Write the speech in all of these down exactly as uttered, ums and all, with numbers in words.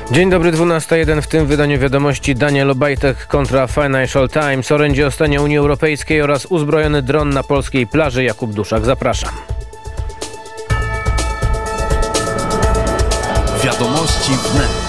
Dzień dobry, dwunasta jeden. W tym wydaniu wiadomości Daniel Obajtek kontra Financial Times. Orędzie o stanie Unii Europejskiej oraz uzbrojony dron na polskiej plaży. Jakub Duszak, zapraszam. Wiadomości wnet.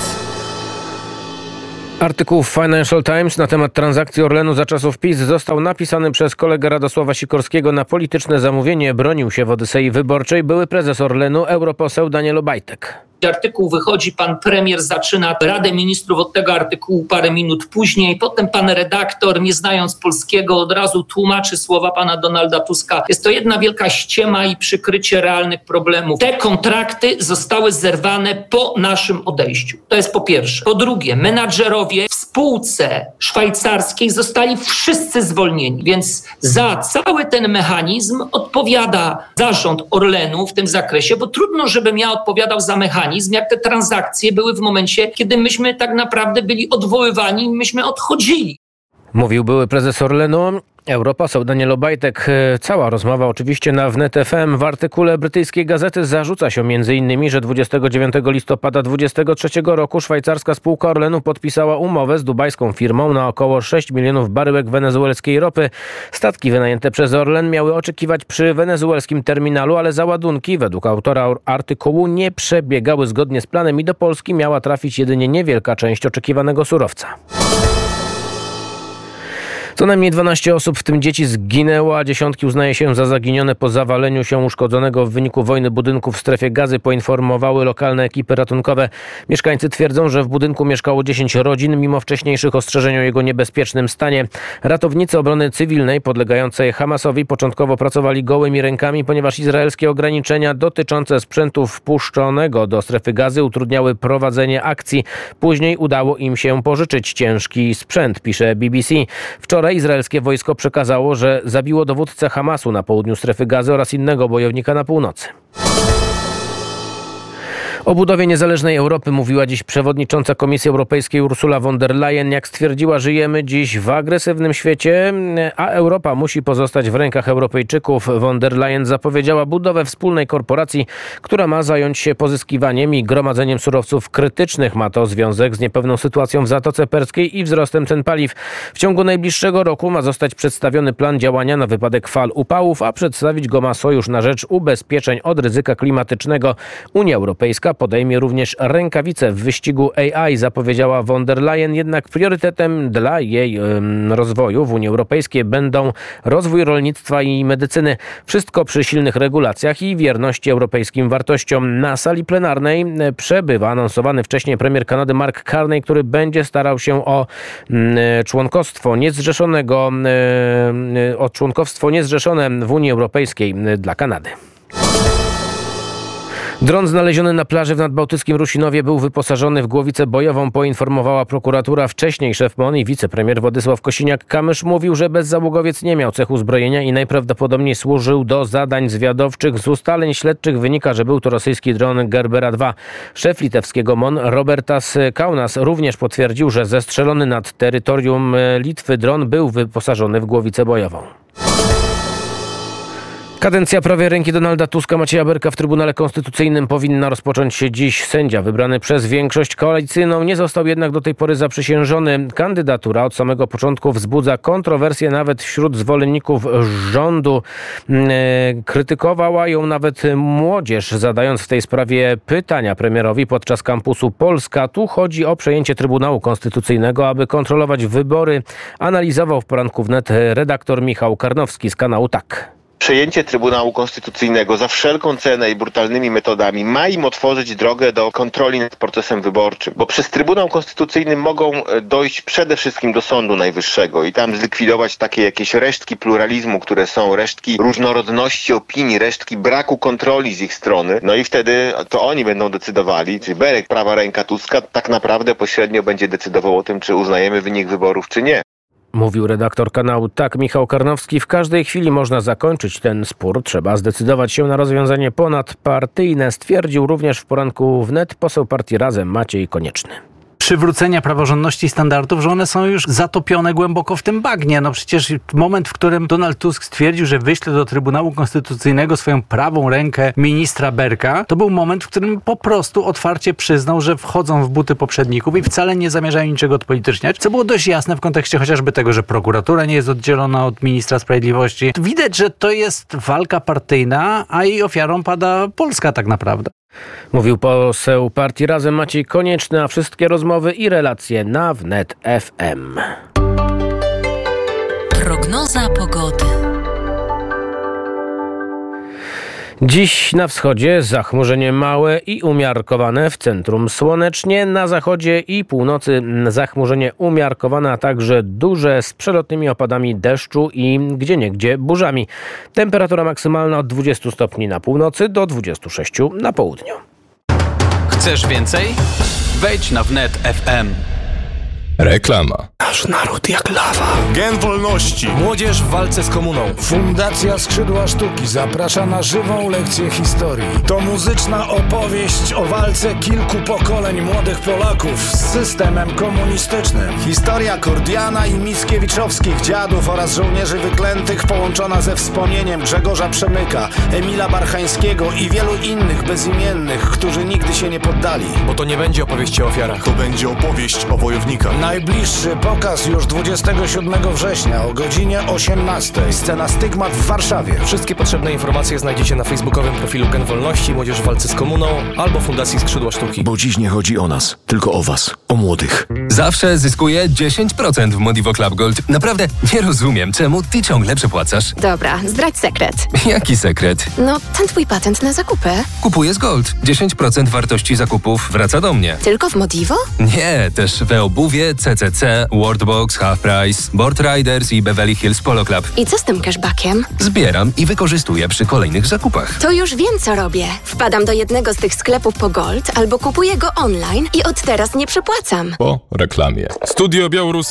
Artykuł w Financial Times na temat transakcji Orlenu za czasów PiS został napisany przez kolegę Radosława Sikorskiego na polityczne zamówienie. Bronił się w Odysei Wyborczej były prezes Orlenu, europoseł Daniel Obajtek. Artykuł wychodzi, pan premier zaczyna Radę Ministrów od tego artykułu parę minut później. Potem pan redaktor, nie znając polskiego, od razu tłumaczy słowa pana Donalda Tuska. Jest to jedna wielka ściema i przykrycie realnych problemów. Te kontrakty zostały zerwane po naszym odejściu. To jest po pierwsze. Po drugie, menadżerowie w spółce szwajcarskiej zostali wszyscy zwolnieni, więc za cały ten mechanizm odpowiada zarząd Orlenu w tym zakresie, bo trudno, żebym ja odpowiadał za mechanizm, jak te transakcje były w momencie, kiedy myśmy tak naprawdę byli odwoływani i myśmy odchodzili. Mówił były prezes Orlenu, europoseł Daniel Obajtek. Cała rozmowa oczywiście na Wnet F M. W artykule brytyjskiej gazety zarzuca się między innymi, że dwudziestego dziewiątego listopada dwudziestego trzeciego roku szwajcarska spółka Orlenu podpisała umowę z dubajską firmą na około sześć milionów baryłek wenezuelskiej ropy. Statki wynajęte przez Orlen miały oczekiwać przy wenezuelskim terminalu, ale załadunki, według autora artykułu, nie przebiegały zgodnie z planem i do Polski miała trafić jedynie niewielka część oczekiwanego surowca. Co najmniej dwanaście osób, w tym dzieci, zginęło, a dziesiątki uznaje się za zaginione po zawaleniu się uszkodzonego w wyniku wojny budynku w strefie Gazy, poinformowały lokalne ekipy ratunkowe. Mieszkańcy twierdzą, że w budynku mieszkało dziesięć rodzin, mimo wcześniejszych ostrzeżeń o jego niebezpiecznym stanie. Ratownicy obrony cywilnej podlegającej Hamasowi początkowo pracowali gołymi rękami, ponieważ izraelskie ograniczenia dotyczące sprzętu wpuszczonego do strefy Gazy utrudniały prowadzenie akcji. Później udało im się pożyczyć ciężki sprzęt, pisze B B C. Wczoraj izraelskie wojsko przekazało, że zabiło dowódcę Hamasu na południu strefy Gazy oraz innego bojownika na północy. O budowie niezależnej Europy mówiła dziś przewodnicząca Komisji Europejskiej Ursula von der Leyen. Jak stwierdziła, żyjemy dziś w agresywnym świecie, a Europa musi pozostać w rękach Europejczyków. Von der Leyen zapowiedziała budowę wspólnej korporacji, która ma zająć się pozyskiwaniem i gromadzeniem surowców krytycznych. Ma to związek z niepewną sytuacją w Zatoce Perskiej i wzrostem cen paliw. W ciągu najbliższego roku ma zostać przedstawiony plan działania na wypadek fal upałów, a przedstawić go ma Sojusz na rzecz ubezpieczeń od ryzyka klimatycznego. Unia Europejska podejmie również rękawice w wyścigu A I, zapowiedziała von der Leyen, jednak priorytetem dla jej ym, rozwoju w Unii Europejskiej będą rozwój rolnictwa i medycyny. Wszystko przy silnych regulacjach i wierności europejskim wartościom. Na sali plenarnej przebywa anonsowany wcześniej premier Kanady Mark Carney, który będzie starał się o y, członkostwo niezrzeszonego, y, y, o członkostwo niezrzeszone w Unii Europejskiej y, dla Kanady. Dron znaleziony na plaży w nadbałtyckim Rusinowie był wyposażony w głowicę bojową, poinformowała prokuratura. Wcześniej szef M O N i wicepremier Władysław Kosiniak-Kamysz mówił, że bezzałogowiec nie miał cech uzbrojenia i najprawdopodobniej służył do zadań zwiadowczych. Z ustaleń śledczych wynika, że był to rosyjski dron Gerbera dwa. Szef litewskiego M O N Robertas Kaunas również potwierdził, że zestrzelony nad terytorium Litwy dron był wyposażony w głowicę bojową. Kadencja prawej ręki Donalda Tuska, Macieja Berka, w Trybunale Konstytucyjnym powinna rozpocząć się dziś. Sędzia wybrany przez większość koalicyjną nie został jednak do tej pory zaprzysiężony. Kandydatura od samego początku wzbudza kontrowersje nawet wśród zwolenników rządu. Krytykowała ją nawet młodzież, zadając w tej sprawie pytania premierowi podczas kampusu Polska. Tu chodzi o przejęcie Trybunału Konstytucyjnego, aby kontrolować wybory. Analizował w poranku wnet redaktor Michał Karnowski z kanału Tak. Przejęcie Trybunału Konstytucyjnego za wszelką cenę i brutalnymi metodami ma im otworzyć drogę do kontroli nad procesem wyborczym, bo przez Trybunał Konstytucyjny mogą dojść przede wszystkim do Sądu Najwyższego i tam zlikwidować takie jakieś resztki pluralizmu, które są, resztki różnorodności opinii, resztki braku kontroli z ich strony. No i wtedy to oni będą decydowali, czy Berek, prawa ręka Tuska, tak naprawdę pośrednio będzie decydował o tym, czy uznajemy wynik wyborów, czy nie. Mówił redaktor kanału Tak Michał Karnowski. W każdej chwili można zakończyć ten spór. Trzeba zdecydować się na rozwiązanie ponadpartyjne, stwierdził również w poranku wnet poseł partii Razem Maciej Konieczny. przywrócenia praworządności i standardów, że one są już zatopione głęboko w tym bagnie. No przecież moment, w którym Donald Tusk stwierdził, że wyśle do Trybunału Konstytucyjnego swoją prawą rękę ministra Berka, to był moment, w którym po prostu otwarcie przyznał, że wchodzą w buty poprzedników i wcale nie zamierzają niczego odpolityczniać, co było dość jasne w kontekście chociażby tego, że prokuratura nie jest oddzielona od ministra sprawiedliwości. Widać, że to jest walka partyjna, a jej ofiarą pada Polska tak naprawdę. Mówił poseł partii Razem Maciej Konieczny, a wszystkie rozmowy i relacje na Wnet F M. Prognoza pogody. Dziś na wschodzie zachmurzenie małe i umiarkowane, w centrum słonecznie, na zachodzie i północy zachmurzenie umiarkowane, a także duże z przelotnymi opadami deszczu i gdzieniegdzie burzami. Temperatura maksymalna od dwudziestu stopni na północy do dwudziestu sześciu na południu. Chcesz więcej? Wejdź na wnet kropka f m. Reklama. Nasz naród jak lawa. Gen wolności. Młodzież w walce z komuną. Fundacja Skrzydła Sztuki zaprasza na żywą lekcję historii. To muzyczna opowieść o walce kilku pokoleń młodych Polaków z systemem komunistycznym. Historia Kordiana i Mickiewiczowskich dziadów oraz żołnierzy wyklętych połączona ze wspomnieniem Grzegorza Przemyka, Emila Barchańskiego i wielu innych bezimiennych, którzy nigdy się nie poddali. Bo to nie będzie opowieść o ofiarach. To będzie opowieść o wojownikach. Najbliższy pokaz już dwudziestego siódmego września o godzinie osiemnastej. Scena Stygmat w Warszawie. Wszystkie potrzebne informacje znajdziecie na facebookowym profilu Gen Wolności, Młodzież w walce z komuną albo Fundacji Skrzydła Sztuki. Bo dziś nie chodzi o nas, tylko o was, o młodych. Zawsze zyskuję dziesięć procent w Modivo Club Gold. Naprawdę nie rozumiem, czemu ty ciągle przepłacasz. Dobra, zdradź sekret. Jaki sekret? No, ten twój patent na zakupy. Kupuję z Gold. dziesięć procent wartości zakupów wraca do mnie. Tylko w Modivo? Nie, też we obuwie, C C C, Worldbox, Half Price, Board Riders i Beverly Hills Polo Club. I co z tym cashbackiem? Zbieram i wykorzystuję przy kolejnych zakupach. To już wiem, co robię. Wpadam do jednego z tych sklepów po Gold albo kupuję go online i od teraz nie przepłacam. Po reklamie. Studio Białoruskie.